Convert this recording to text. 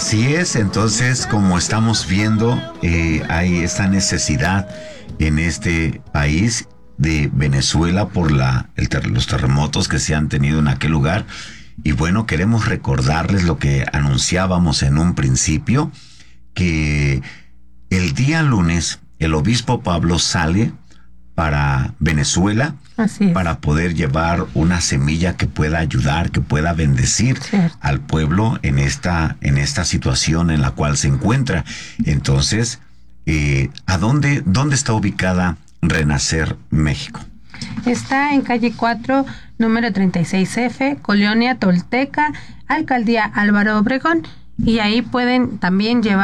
Así es, entonces como estamos viendo, hay esta necesidad en este país de Venezuela por los terremotos que se han tenido en aquel lugar. Y bueno, queremos recordarles lo que anunciábamos en un principio, que el día lunes el obispo Pablo sale para Venezuela. Así es. Para poder llevar una semilla que pueda ayudar, que pueda bendecir al pueblo en esta situación en la cual se encuentra. Entonces, ¿dónde está ubicada Renacer México? Está en calle 4, número 36F, Colonia Tolteca, Alcaldía Álvaro Obregón, y ahí pueden también llevar